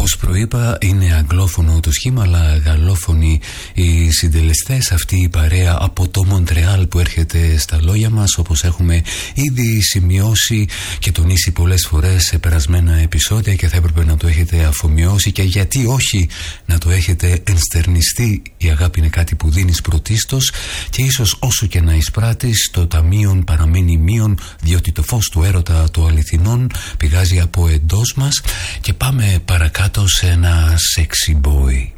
Όπως προείπα, είναι αγγλόφωνο το σχήμα, αλλά γαλλόφωνοι οι συντελεστές. Αυτή η παρέα από το Μοντρεάλ που έρχεται στα λόγια μας, όπως έχουμε ήδη σημειώσει και τονίσει πολλές φορές σε περασμένα επεισόδια, και θα έπρεπε να το έχετε αφομοιώσει, και γιατί όχι να το έχετε ενστερνιστεί. Η αγάπη είναι κάτι που δίνεις πρωτίστως, και ίσως όσο και να εισπράττεις, το ταμείον παραμένει μείον, διότι το φως του έρωτα το αληθινών πηγάζει από εντός μας. Και πάμε παρακάτω σε ένα sexy boy.